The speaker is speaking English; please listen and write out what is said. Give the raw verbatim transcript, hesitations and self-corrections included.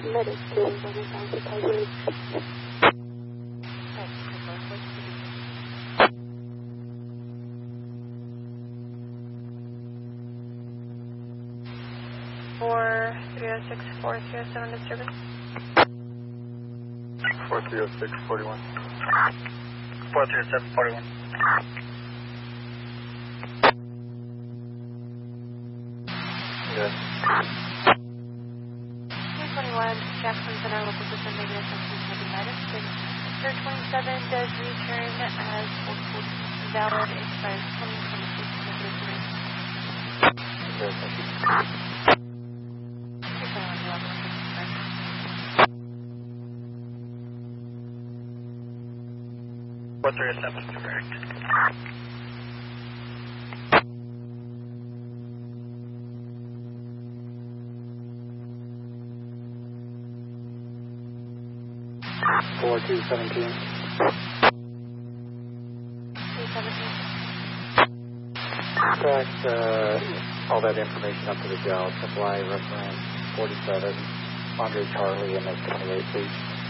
submitted to Renaissance Integrity. four three oh six, four three oh seven disturbance. four three oh six, forty-one. four three oh seven, forty-one. Yes. three twenty-one, Jackson Center, local system, negative something United States. Sir twenty-seven does return as valid, expires twenty twenty-six, negative three. Yes, thank you. three twenty-one, level six. four three oh seven, correct. four two seventeen. two seventeen. Fax uh, all that information up to the J A L, supply reference forty-seven, Andre Charlie, M S twenty-eight, please.